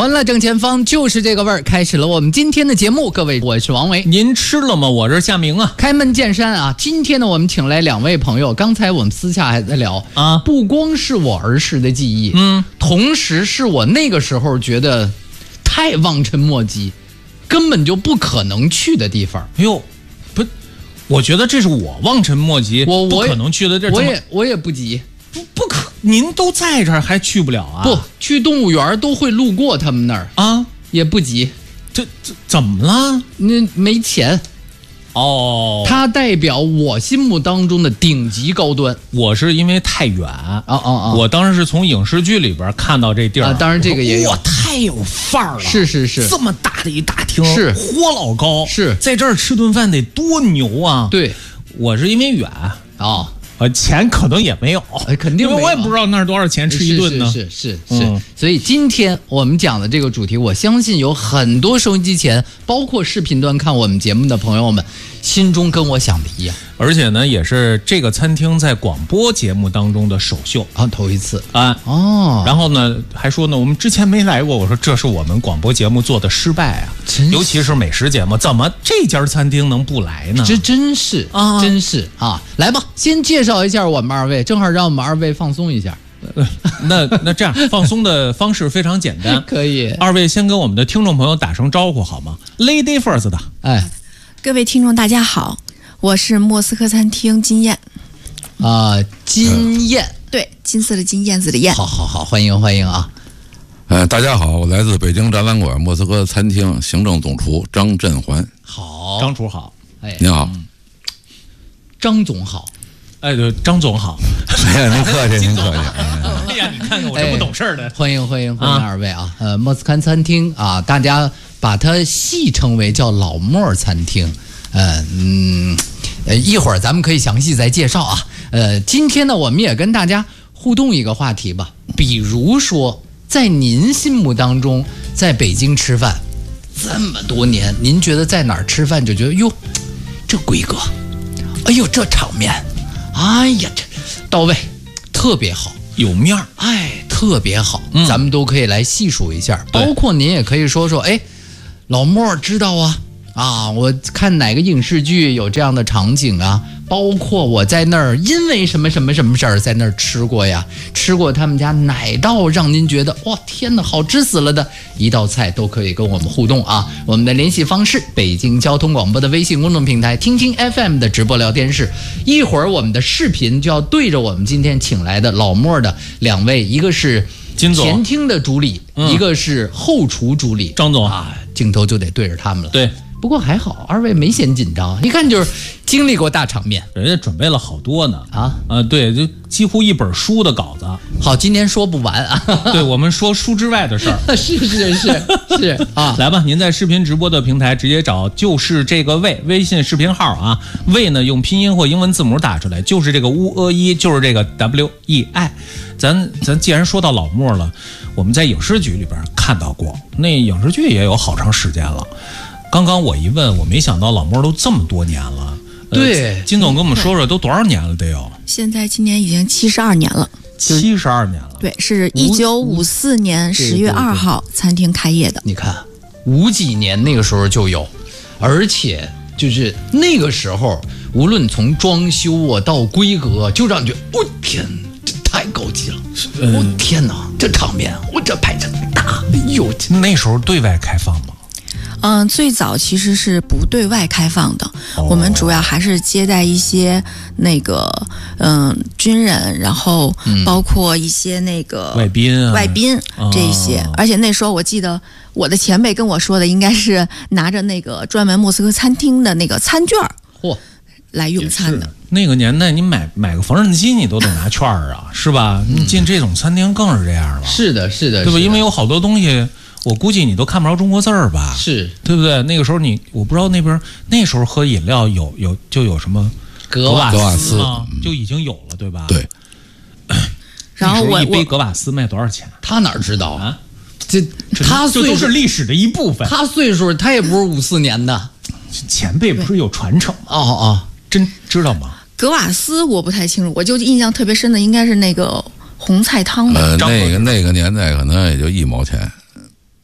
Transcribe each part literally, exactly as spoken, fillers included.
欢乐正前方就是这个味儿，开始了我们今天的节目。各位，我是王维。 您吃了吗？我是夏明啊。 开门见山啊，今天呢，我们请来两位朋友。刚才我们私下还在聊啊， 不光是我儿时的记忆， 嗯， 同时是我那个时候觉得太望尘莫及，根本就不可能去的地方。 哎呦，不，我觉得这是我望尘莫及， 我我不可能去的地儿。 我也我也不急， 不不可，您都在这儿还去不了啊？ 不去动物园都会路过他们那儿啊， 也不急。 这这怎么了？ 那没钱。 哦， 它代表我心目当中的顶级高端。 我是因为太远啊啊啊！ 我当时是从影视剧里边看到这地儿啊，当然这个也有， 哇，太有范儿了！ 是是是， 这么大的一大厅， 是豁老高， 是在这儿吃顿饭得多牛啊！ 对， 我是因为远啊。 呃，钱可能也没有， 哎，肯定没有， 因为我也不知道那儿多少钱吃一顿呢。 是是是是是、嗯，所以今天我们讲的这个主题，我相信有很多收音机前，包括视频端看我们节目的朋友们，心中跟我想的一样。 而且呢，也是这个餐厅在广播节目当中的首秀啊，头一次啊哦。 然后呢，还说呢，我们之前没来过。我说这是我们广播节目做的失败啊，尤其是美食节目，怎么这家餐厅能不来呢？ 这真是啊， 真是啊！来吧，先介绍一下我们二位，正好让我们二位放松一下。 那那这样放松的方式非常简单， 可以。 二位先跟我们的听众朋友打声招呼好吗 ？Lady first 的， 哎， 各位听众大家好，我是莫斯科餐厅金燕。 啊、呃，金燕、嗯， 对，金色的金，燕子的燕。 好好好，欢迎欢迎啊！ 呃，大家好，我来自北京展览馆莫斯科餐厅行政总厨张振环。 好， 张厨好， 哎， 您好， 嗯、张总好。 哎，对，张总好。 哎呀，您客气，您客气。 哎呀，你看看我这不懂事儿的。 哎、欢迎欢迎欢迎二位啊！呃，莫斯科餐厅啊，大家把它戏称为叫老莫餐厅。呃嗯，呃，一会儿咱们可以详细再介绍啊。呃，今天呢，我们也跟大家互动一个话题吧，比如说，在您心目当中，在北京吃饭这么多年，您觉得在哪儿吃饭就觉得哟，这规格，哎呦，这场面。哎呀，这到位，特别好， 有面儿， 哎，特别好、 嗯， 咱们都可以来细数一下，包括您也可以说说，哎，老莫知道啊，啊，我看哪个影视剧有这样的场景啊，包括我在那儿因为什么什么什么事儿在那儿吃过呀，吃过他们家哪道让您觉得哇天哪好吃死了的一道菜，都可以跟我们互动啊。我们的联系方式，北京交通广播的微信公众平台听听 F M 的直播聊天室，一会儿我们的视频就要对着我们今天请来的老莫的两位，一个是金总前厅的主理、嗯、一个是后厨主理张总啊，镜头就得对着他们了。 对， 不过还好，二位没显紧张，一看就是经历过大场面。 人家准备了好多呢啊啊，对，就几乎一本书的稿子。 好，今天说不完啊。 对，我们说书之外的事儿。 是是是是啊， 来吧，您在视频直播的平台直接找就是这个魏微信视频号啊，魏呢用拼音或英文字母打出来，就是这个乌呃一，就是这个 W E I。咱咱既然说到老莫了，我们在影视剧里边看到过，那影视剧也有好长时间了。刚刚我一问，我没想到老莫都这么多年了。 对， 呃、金总跟我们说说，都多少年了？得有？ 现在今年已经七十二年了。 七十二年了。 对，是一九五四年十月二号餐厅开业的。 你看，五几年那个时候就有，而且就是那个时候，无论从装修啊到规格，就让你觉得，我、哦、天，这太高级了！我、嗯哦、天哪，这场面，我这排场大，哎呦， 那时候对外开放吗？ 嗯，最早其实是不对外开放的， 哦、 我们主要还是接待一些那个嗯军人，然后包括一些那个外宾啊、 外宾这一些、 哦。 而且那时候我记得我的前辈跟我说的，应该是拿着那个专门莫斯科餐厅的那个餐券嚯来用餐的。 那个年代，你买买个缝纫机，你都得拿券儿啊，是吧？你进这种餐厅更是这样了。 是的，是的， 对吧？因为有好多东西。我估计你都看不着中国字儿吧？ 是， 对不对？那个时候你，我不知道那边那时候喝饮料有有就有什么格瓦斯啊，就已经有了，对吧？ 对。 然后我一杯格瓦斯卖多少钱？ 他哪知道啊？ 这他这都是历史的一部分。 他岁数他也不是五四年的， 前辈不是有传承吗？ 哦哦， 真知道吗？ 格瓦斯我不太清楚，我就印象特别深的应该是那个红菜汤的。 呃，那个那个年代可能也就一毛钱。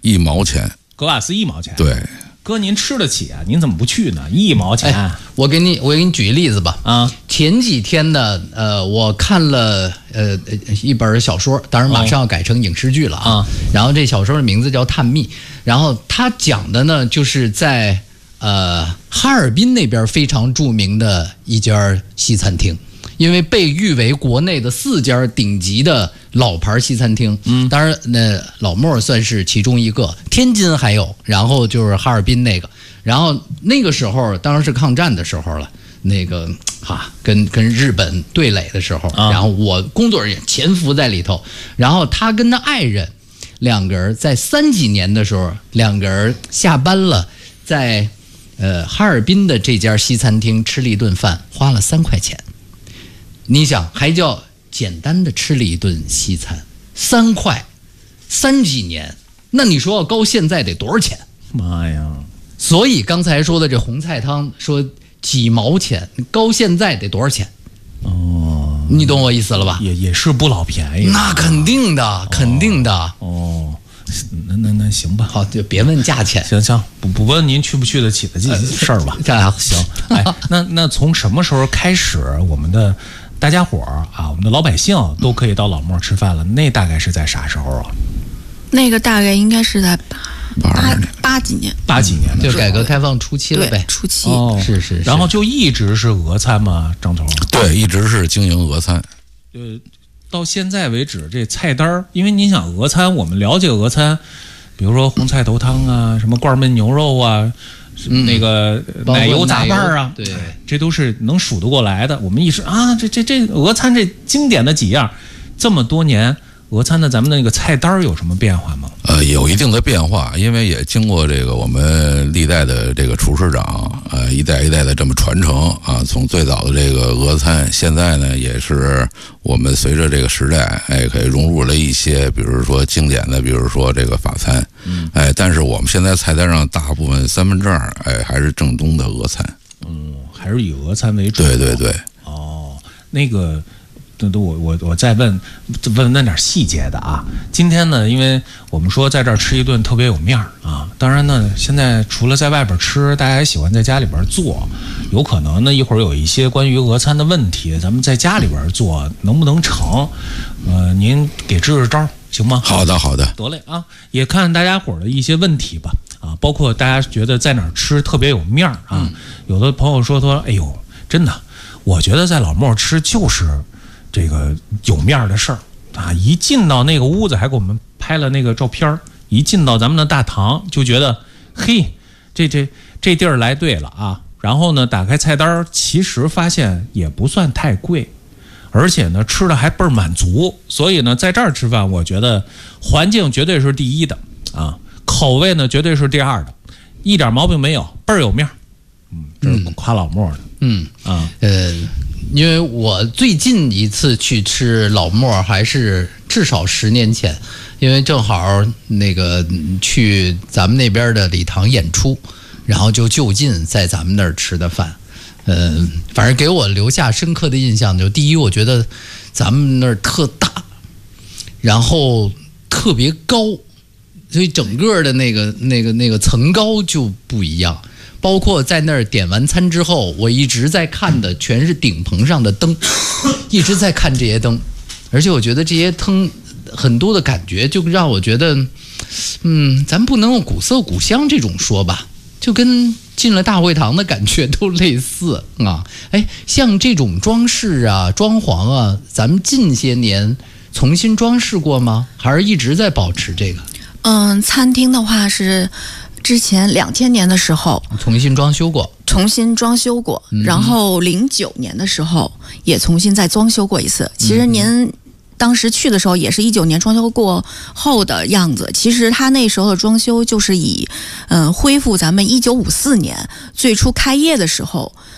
一毛钱， 格瓦斯一毛钱。 对， 哥您吃得起啊？您怎么不去呢？一毛钱。 哎、我给你我给你举个例子吧。 啊， 前几天呢，呃，我看了呃一本小说，当然马上要改成影视剧了啊。 啊然后这小说的名字叫《探秘》，然后它讲的呢，就是在呃哈尔滨那边非常著名的一家西餐厅。因为被誉为国内的四家顶级的老牌西餐厅，嗯，当然那老莫算是其中一个，天津还有，然后就是哈尔滨那个，然后那个时候当然是抗战的时候了，那个哈跟跟日本对垒的时候， 啊、 然后我工作人员潜伏在里头，然后他跟他爱人两个人在三几年的时候，两个人下班了，在呃哈尔滨的这家西餐厅吃了一顿饭，花了三块钱。你想，还叫简单的吃了一顿西餐，三块，三几年，那你说要高现在得多少钱？ 妈呀！ 所以刚才说的这红菜汤，说几毛钱，高现在得多少钱？ 哦， 你懂我意思了吧？ 也也是不老便宜。 那肯定的，肯定的。 哦，那那那行吧。 好，就别问价钱。 行行，不不问您去不去得起的这事儿吧。 呃、 行，哎，那那从什么时候开始，我们的大家伙儿啊，我们的老百姓都可以到老莫吃饭了？那大概是在啥时候啊？ 那个大概应该是在八八几年， 八几年的， 就改革开放初期了呗。 初期， 哦， 是是是。 然后就一直是俄餐吗？张头？ 对，一直是经营俄餐。 呃，到现在为止，这菜单儿，因为您想俄餐，我们了解俄餐，比如说红菜头汤啊，什么罐焖牛肉啊。嗯、那个奶油杂拌啊， 对， 这都是能数得过来的。我们一说啊，这这这俄餐这经典的几样，这么多年俄餐的咱们那个菜单有什么变化吗？ 呃，有一定的变化，因为也经过这个我们历代的这个厨师长，呃，一代一代的这么传承啊。从最早的这个俄餐，现在呢也是我们随着这个时代，哎，可以融入了一些，比如说经典的，比如说这个法餐，嗯，哎，但是我们现在菜单上大部分三分之二，哎，还是正宗的俄餐， 嗯，还是以俄餐为主。 对对对。 哦，那个。我我我再问问问点细节的啊！今天呢，因为我们说在这儿吃一顿特别有面儿啊，当然呢，现在除了在外边吃，大家也喜欢在家里边做。有可能呢，一会儿有一些关于俄餐的问题，咱们在家里边做能不能成？呃，您给支支招行吗？ 好的，好的， 得嘞啊！也看大家伙的一些问题吧啊，包括大家觉得在哪儿吃特别有面儿啊。嗯、有的朋友说说，哎呦，真的，我觉得在老莫吃就是这个有面的事儿啊！一进到那个屋子，还给我们拍了那个照片儿。一进到咱们的大堂，就觉得，嘿，这这这地儿来对了啊！然后呢，打开菜单，其实发现也不算太贵，而且呢，吃的还倍儿满足。所以呢，在这儿吃饭，我觉得环境绝对是第一的啊，口味呢绝对是第二的，一点毛病没有，倍儿有面儿。嗯，这是夸老莫的。 嗯啊呃。因为我最近一次去吃老莫还是至少十年前，因为正好那个去咱们那边的礼堂演出，然后就就近在咱们那儿吃的饭。嗯、呃，反正给我留下深刻的印象就第一，我觉得咱们那儿特大，然后特别高，所以整个的那个那个那个层高就不一样。包括在那儿点完餐之后，我一直在看的全是顶棚上的灯，一直在看这些灯，而且我觉得这些灯很多的感觉就让我觉得，嗯，咱不能用古色古香这种说吧，就跟进了大会堂的感觉都类似啊。哎，像这种装饰啊、装潢啊，咱们近些年重新装饰过吗？还是一直在保持这个？ 嗯，餐厅的话是。之前两千年的时候重新装修过， 重新装修过，嗯、然后零九年的时候也重新再装修过一次。其实您当时去的时候也是一九年装修过后的样子。其实他那时候的装修就是以，嗯、呃，恢复咱们一九五四年最初开业的时候，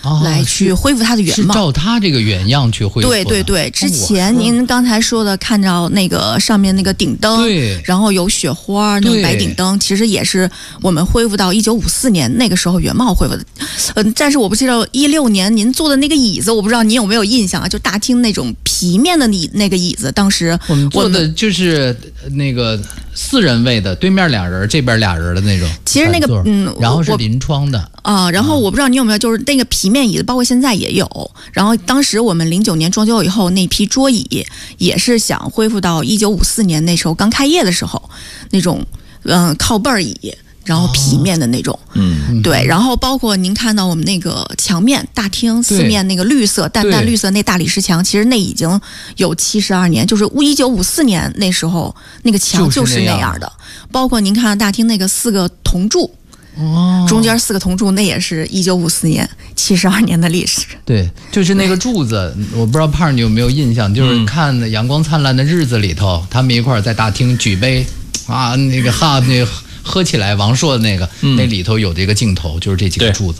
来去恢复它的原貌， 是照它这个原样去恢复。 对对对，之前您刚才说的，看到那个上面那个顶灯， 对， 然后有雪花那种白顶灯，其实也是我们恢复到一九五四年那个时候原貌恢复的。嗯、呃，但是我不知道一六年您坐的那个椅子，我不知道您有没有印象啊？就大厅那种皮面的你那个椅子，当时我们坐的就是那个四人位的，对面俩人，这边俩人的那种。 其实那个嗯， 然后是临窗的啊、呃，然后我不知道你有没有，就是那个皮面椅子，包括现在也有。然后当时我们零九年装修以后，那批桌椅也是想恢复到一九五四年那时候刚开业的时候那种嗯、呃、靠背椅。然后皮面的那种，哦、 嗯， 对，然后包括您看到我们那个墙面大厅四面那个绿色淡淡绿色那大理石墙，其实那已经有七十二年，就是一九五四年那时候那个墙就是那样的。包括您看大厅那个四个铜柱，哦，中间四个铜柱，那也是一九五四年，七十二年的历史。 对，就是那个柱子，我不知道胖儿你有没有印象，就是看《阳光灿烂的日子》里头，他们一块儿在大厅举杯啊，那个哈那个。喝起来，王朔的那个，嗯、那里头有这个镜头，就是这几个柱子。